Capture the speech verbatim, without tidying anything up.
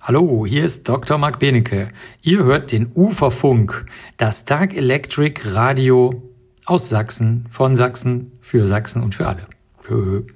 Hallo, hier ist Doktor Marc Benecke. Ihr hört den Uferfunk, das Dark Electric Radio aus Sachsen, von Sachsen, für Sachsen und für alle. Tschö.